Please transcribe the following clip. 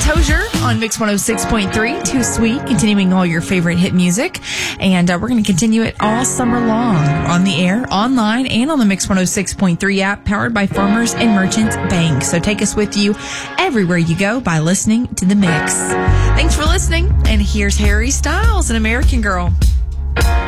Tozier on Mix 106.3. Too Sweet, continuing all your favorite hit music. And we're going to continue it all summer long on the air, online, and on the Mix 106.3 app, powered by Farmers and Merchants Bank. So take us with you everywhere you go by listening to The Mix. Thanks for listening. And here's Harry Styles, An American Girl.